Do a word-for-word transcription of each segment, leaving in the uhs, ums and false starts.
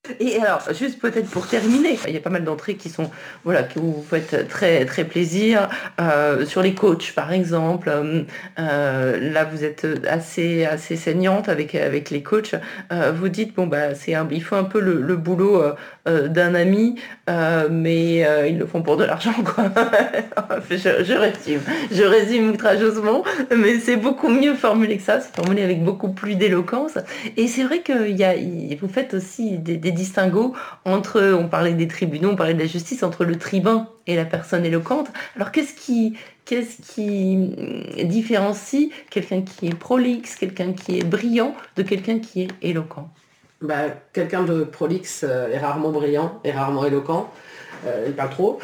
Et alors, juste peut-être pour terminer, il y a pas mal d'entrées qui sont, voilà, qui vous faites très, très plaisir. Euh, sur les coachs, par exemple, euh, euh, là, vous êtes assez, assez saignante avec, avec les coachs. Euh, vous dites, bon, bah, c'est un, il faut un peu le, le boulot euh, euh, d'un ami, euh, mais euh, ils le font pour de l'argent, quoi. je, je résume, je résume outrageusement, mais c'est beaucoup mieux formulé que ça. C'est formulé avec beaucoup plus d'éloquence. Et c'est vrai que y a, y- vous faites aussi des, des distinguos entre, on parlait des tribunaux, on parlait de la justice, entre le tribun et la personne éloquente. Alors qu'est-ce qui, qu'est-ce qui hum, différencie quelqu'un qui est prolixe, quelqu'un qui est brillant, de quelqu'un qui est éloquent? Bah, quelqu'un de prolixe euh, est rarement brillant, est rarement éloquent. Euh, il parle trop.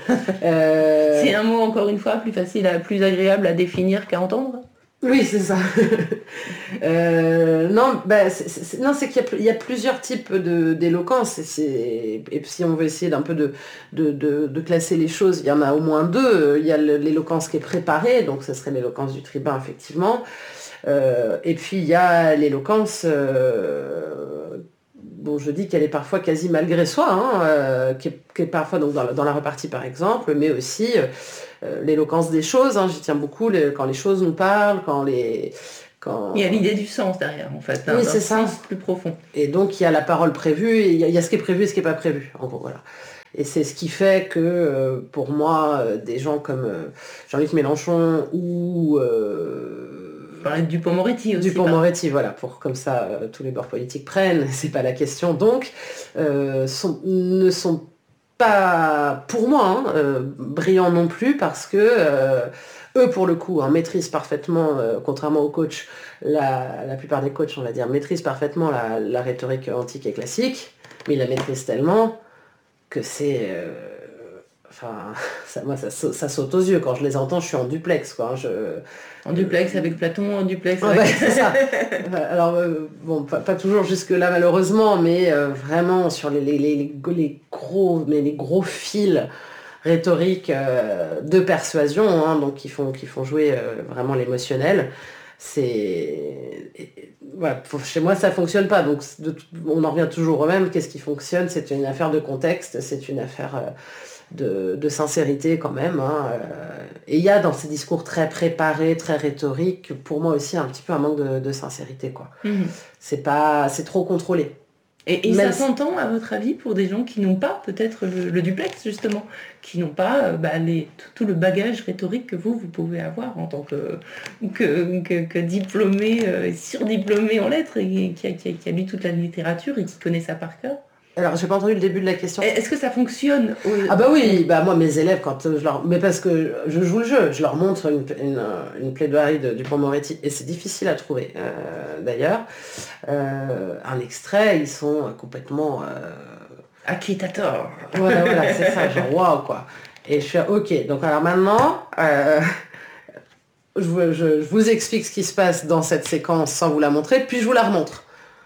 C'est Euh, un mot, encore une fois, plus facile, à, plus agréable à définir qu'à entendre. Oui, c'est ça. Euh, non, bah, c'est, c'est- non, c'est qu'il y a, il y a plusieurs types de, d'éloquence. Et, c'est- et si on veut essayer d'un peu de, de, de- de classer les choses, il y en a au moins deux. Il y a le- l'éloquence qui est préparée, donc ce serait l'éloquence du tribun, effectivement. Euh, et puis il y a l'éloquence, euh, dont je dis qu'elle est parfois quasi malgré soi, hein, euh, qui, est, qui est parfois donc dans la, dans la repartie par exemple, mais aussi euh, l'éloquence des choses. Hein, j'y tiens beaucoup les- quand les choses nous parlent, quand les... Il y a Quand... l'idée du sens derrière, en fait, d'un Oui, d'un c'est ça. sens plus profond. Et donc il y a la parole prévue, et il y a, il y a ce qui est prévu et ce qui n'est pas prévu, en gros, voilà. Et c'est ce qui fait que, euh, pour moi, euh, des gens comme euh, Jean-Luc Mélenchon ou Vous euh, parlez de Dupond-Moretti aussi, par Dupond-Moretti, voilà, pour comme ça euh, tous les bords politiques prennent, c'est pas la question. Donc, euh, sont- ne sont pas, pour moi, hein, euh, brillants non plus, parce que euh, eux, pour le coup, hein, maîtrisent parfaitement, euh, contrairement aux coachs, la, la plupart des coachs, on va dire, maîtrisent parfaitement la, la rhétorique antique et classique, mais ils la maîtrisent tellement que c'est... euh, enfin, ça, moi, ça, sa- ça saute aux yeux. Quand je les entends, je suis en duplex, quoi. Hein, je, en euh, duplex avec Platon, en duplex Ouais, avec... c'est ça. Euh, Alors, euh, bon, pas, pas toujours jusque-là malheureusement, mais euh, vraiment sur les, les, les, les les gros, mais les gros fils rhétoriques euh, de persuasion, hein, donc qui font, qui font jouer euh, vraiment l'émotionnel. C'est, et- et- voilà, faut- chez moi, ça fonctionne pas. Donc, de tout- on en revient toujours au même. Qu'est-ce qui fonctionne? C'est une affaire de contexte, c'est une affaire euh, de, de sincérité quand même. Hein, euh, et il y a dans ces discours très préparés, très rhétoriques, pour moi aussi un petit peu un manque de, de sincérité, quoi. Mhm. C'est pas, c'est trop contrôlé. Et, et ça Même si- s'entend, à votre avis, pour des gens qui n'ont pas peut-être le, le duplex, justement, qui n'ont pas euh, bah, les, tout, tout le bagage rhétorique que vous, vous pouvez avoir en tant que, que, que- que diplômé, euh, et surdiplômé en lettres, et qui a, qui a- qui a lu toute la littérature et qui connaît ça par cœur. Alors, j'ai pas entendu le début de la question. Est-ce que ça fonctionne au- Ah bah oui, bah moi mes élèves quand je leur, mais parce que je joue le jeu, je leur montre une, une, une plaidoirie de Dupond-Moretti et c'est difficile à trouver euh, d'ailleurs. Euh, un extrait, ils sont complètement euh, Acquittator. voilà, voilà, c'est ça, genre waouh quoi. Et je fais ok, donc alors maintenant, euh, je, vous- je- je vous explique ce qui se passe dans cette séquence sans vous la montrer, puis je vous la remontre.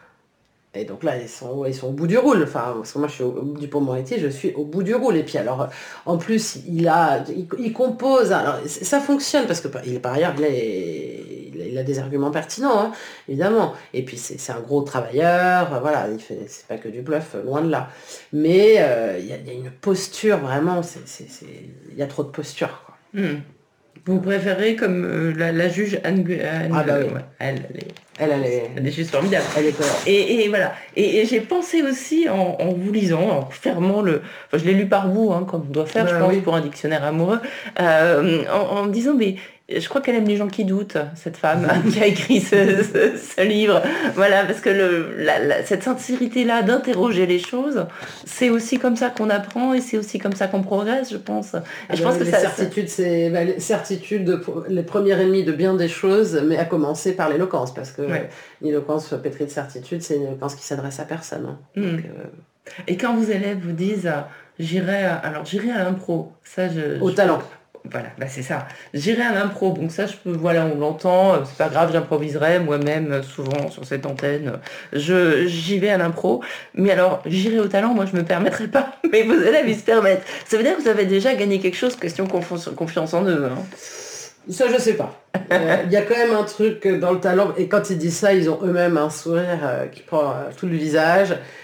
Et donc là, ils sont, ils sont au bout du roule. Enfin, parce que moi, je suis au, au Dupond-Moretti, je suis au bout du roule. Et puis alors, en plus, il a, il, il compose. Alors, ça fonctionne parce que il, par ailleurs, il a, il a, il a des arguments pertinents, hein, évidemment. Et puis c'est c'est un gros travailleur. Voilà, il fait, c'est pas que du bluff, loin de là. Mais euh, il y a, il y a une posture vraiment. C'est, c'est, c'est- il y a trop de posture, quoi. Hmm. Vous préférez comme euh, la, la juge Anne, Gu- Anne- Ah bah oui. ouais, elle, elle est, Elle, elle est, elle est juste formidable. elle est cohérente. Et, et voilà. Et, et j'ai pensé aussi en, en vous lisant, en fermant le. Enfin, je l'ai lu par vous, hein, comme on doit faire, je Bah pense, oui. pour un dictionnaire amoureux, euh, en, en me disant, mais je crois qu'elle aime les gens qui doutent, cette femme qui a écrit ce, ce- ce livre. Voilà, parce que le, la- la- cette sincérité-là d'interroger les choses, c'est aussi comme ça qu'on apprend et c'est aussi comme ça qu'on progresse, je pense. Et Ah je bah pense oui, que les ça, ça- certitudes, c'est bah, les certitudes, pour- les premiers ennemis de bien des choses, mais à commencer par l'éloquence, parce que ouais. l'éloquence pétrie de certitude, c'est une éloquence qui s'adresse à personne. Hein. Hmm. Donc, euh, Et quand vos élèves vous disent, euh, j'irai, à- alors j'irai à l'impro, ça je, au je peux, talent. voilà, bah c'est ça. J'irai à l'impro, donc ça je peux, voilà, on l'entend, euh, c'est pas grave, j'improviserai moi-même euh, souvent sur cette antenne. euh, Je, j'y vais à l'impro, mais alors j'irai au talent, moi je me permettrai pas, mais vos élèves ils se permettent. Ça veut dire que vous avez déjà gagné quelque chose, question confiance, confiance en eux. Hein. Ça, je sais pas. Euh, Il y a quand même un truc dans le talent, et quand ils disent ça, ils ont eux-mêmes un sourire euh, qui prend euh, tout le visage.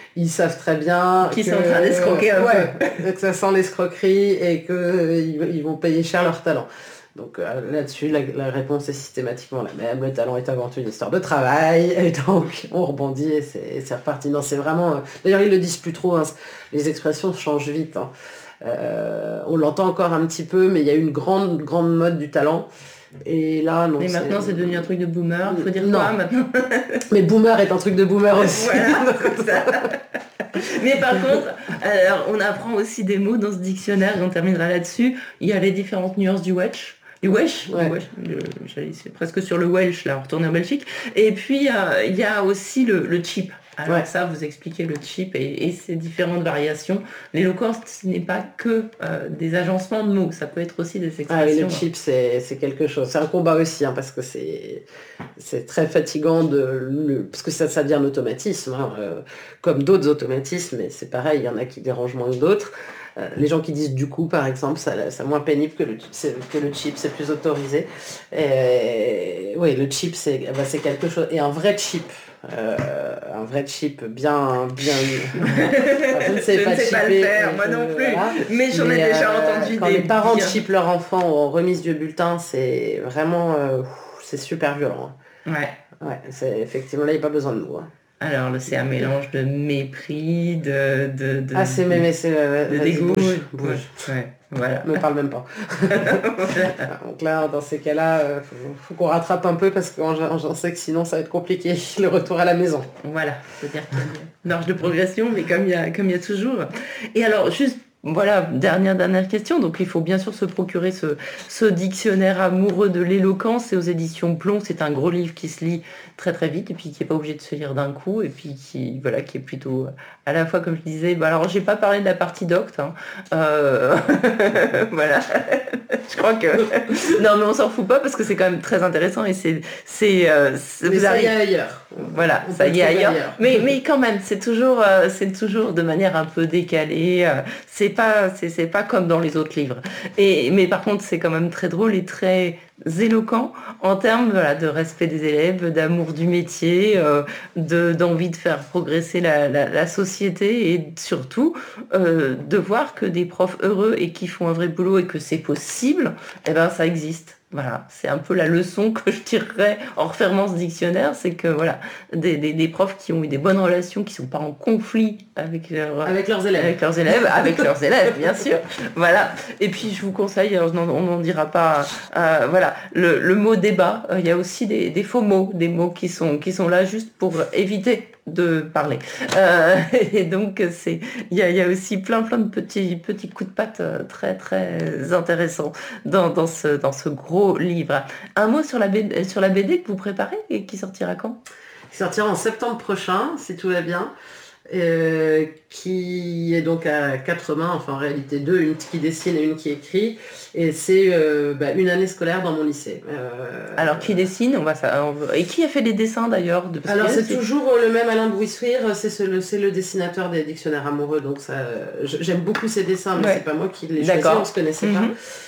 ils savent très bien qu'ils que, sont en train d'escroquer un ouais, peu. que ça sent l'escroquerie et qu'ils ils vont payer cher leur talent. Donc euh, là-dessus, la, la réponse est systématiquement la même. Le talent est avant tout une histoire de travail, et donc on rebondit et c'est, c'est reparti. Non, c'est vraiment... euh, D'ailleurs, ils le disent plus trop, hein. Les expressions changent vite, hein. Euh, on l'entend encore un petit peu, mais il y a une grande, grande mode du talent. Et là, non. Et maintenant, c'est devenu un truc de boomer. Faut dire Non. quoi maintenant? Mais boomer est un truc de boomer aussi. Voilà, c'est ça. Mais par contre, alors, on apprend aussi des mots dans ce dictionnaire, et on terminera là-dessus. Il y a les différentes nuances du wesh. Du wesh, Ouais. du wesh, le- j'allais- c'est presque sur le Welsh, là, on retourne en Belgique. Et puis, euh, il y a aussi le, le cheap. Alors Ouais. ça, vous expliquez le cheap et, et ses différentes variations. L'éloquence, ce n'est pas que euh, des agencements de mots, ça peut être aussi des expressions. Ah oui, le cheap, c'est, c'est quelque chose. C'est un combat aussi, hein, parce que c'est, c'est très fatigant de le, parce que ça, ça devient un automatisme, hein, euh, comme d'autres automatismes, mais c'est pareil, il y en a qui dérangent moins que d'autres. Euh, les gens qui disent du coup, par exemple, ça, c'est moins pénible que le, c'est, que le cheap, c'est plus autorisé. Et, oui, le cheap, c'est, bah, c'est quelque chose. Et un vrai cheap, euh, un vrai cheap bien, bien. Enfin, je ne sais, je pas, ne sais pas le chipper, faire, moi je- non plus. voilà. Mais j'en ai Mais, déjà euh, entendu quand des les parents bien. chippent leur enfant en remise de bulletin, c'est vraiment, euh, c'est super violent, Ouais. hein. Ouais, c'est effectivement là, il n'y a pas besoin de nous, hein. Alors, là, c'est un mélange de mépris, de, de, de, Ah, c'est mais, mais c'est euh, de vas-y, dégoût. bouge, bouge. Ouais, ouais, voilà. Me parle même pas. Voilà. Donc là, dans ces cas-là, euh, faut, faut qu'on rattrape un peu parce que j'en j'en sais que sinon ça va être compliqué le retour à la maison. Voilà, c'est-à-dire qu'il y a une marge de progression, mais comme il y a, comme il y a toujours. Et alors, juste, voilà, dernière, dernière question. Donc, il faut bien sûr se procurer ce, ce dictionnaire amoureux de l'éloquence. C'est aux éditions Plomb. C'est un gros livre qui se lit très très vite et puis qui n'est pas obligé de se lire d'un coup et puis qui, voilà, qui est plutôt à la fois, comme je disais, bah alors j'ai pas parlé de la partie docte, hein. Euh... voilà, je crois que non mais on s'en fout pas parce que c'est quand même très intéressant et c'est c'est, euh, c'est Mais vous ça arrivez... y est ailleurs. Voilà, On ça peut y est le trouver ailleurs. Mais, mais quand même, c'est toujours, euh, c'est toujours de manière un peu décalée. euh, c'est pas, c'est, c'est pas comme dans les autres livres. Et, mais par contre, c'est quand même très drôle et très éloquent en termes voilà, de respect des élèves, d'amour du métier, euh, de, d'envie de faire progresser la, la, la société et surtout euh, de voir que des profs heureux et qui font un vrai boulot et que c'est possible, eh ben, ça existe. Voilà, c'est un peu la leçon que je tirerais en refermant ce dictionnaire, c'est que voilà, des, des, des profs qui ont eu des bonnes relations, qui sont pas en conflit avec, leur, Avec leurs élèves. avec leurs élèves, avec leurs élèves, bien sûr. Voilà. Et puis je vous conseille, alors, on n'en dira pas, euh, voilà, le, le mot débat. euh, Il y a aussi des, des faux mots, des mots qui sont qui sont là juste pour éviter de parler. Euh, et donc c'est, il y a, il y a aussi plein plein de petits petits coups de patte euh, très très intéressants dans, dans ce dans ce gros livre. Un mot sur la B D, sur la B D que vous préparez et qui sortira quand? Qui sortira en septembre prochain, si tout va bien. Euh, qui est donc à quatre mains, enfin en réalité deux, une qui dessine et une qui écrit, et c'est euh, bah, une année scolaire dans mon lycée. Euh, Alors qui dessine, on va ça, on va- et qui a fait les dessins d'ailleurs de... parce alors que c'est c'est- toujours le même Alain Bouissouire, c'est ce- le, c'est le dessinateur des dictionnaires amoureux, donc ça, je- j'aime beaucoup ses dessins, mais Ouais. c'est pas moi qui les choisis, D'accord. on se connaissait Mhm. pas.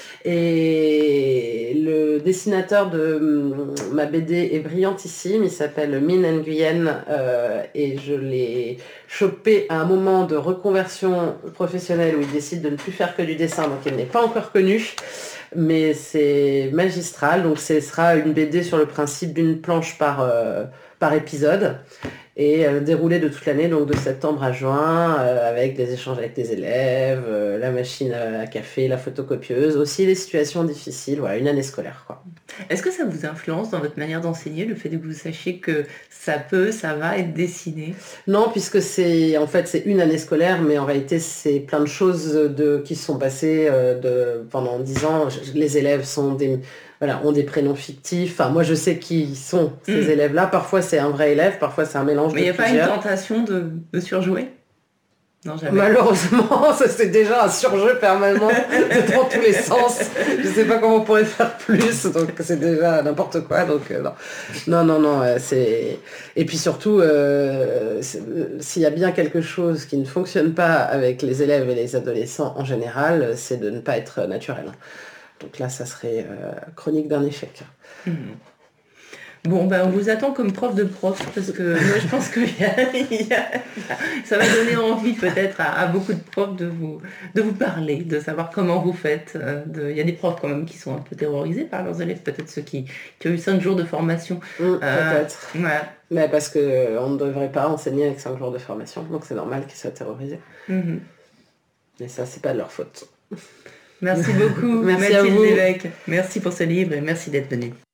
Et le dessinateur de hum, ma B D est brillantissime, il s'appelle Min Nguyen, euh, et je l'ai chopé à un moment de reconversion professionnelle où il décide de ne plus faire que du dessin, donc il n'est pas encore connu, mais c'est magistral. Donc ce sera une B D sur le principe d'une planche par, euh, par épisode et euh, déroulée de toute l'année, donc de septembre à juin, euh, avec des échanges avec des élèves, euh, la machine à café, la photocopieuse, aussi les situations difficiles, voilà, une année scolaire, quoi. Est-ce que ça vous influence dans votre manière d'enseigner, le fait que vous sachiez que ça peut, ça va être dessiné? Non, puisque c'est en fait c'est une année scolaire, mais en réalité c'est plein de choses de, qui se sont passées euh, de, pendant dix ans. Je- Les élèves sont des, voilà, ont des prénoms fictifs. Enfin, moi je sais qui sont ces Mm. élèves-là. Parfois c'est un vrai élève, parfois c'est un mélange Mais il de n'y a pas une plusieurs. tentation de, de surjouer? Non, jamais. Malheureusement, ça c'est déjà un surjeu permanent de dans tous les sens. Je sais pas comment on pourrait faire plus, donc c'est déjà n'importe quoi. Donc euh, non, non, non, non. euh, c'est et puis surtout, euh, c'est- s'il y a bien quelque chose qui ne fonctionne pas avec les élèves et les adolescents en général, c'est de ne pas être naturel. Donc là, ça serait euh, chronique d'un échec. Mhm. Bon, ben, on vous attend comme prof de prof, parce que moi, je pense que y a- y a- ça va donner envie peut-être à, à beaucoup de profs de vous, de vous parler, de savoir comment vous faites. euh, de- Il y a des profs quand même qui sont un peu terrorisés par leurs élèves, peut-être ceux qui, qui ont eu cinq jours de formation. Hum, Euh, peut-être. ouais. Mais parce que euh, on ne devrait pas enseigner avec cinq jours de formation, donc c'est normal qu'ils soient terrorisés. Mhm. Mais ça, c'est pas de leur faute. Merci beaucoup, Merci à Mathilde vous. Lévesque. Merci pour ce livre et merci d'être venue.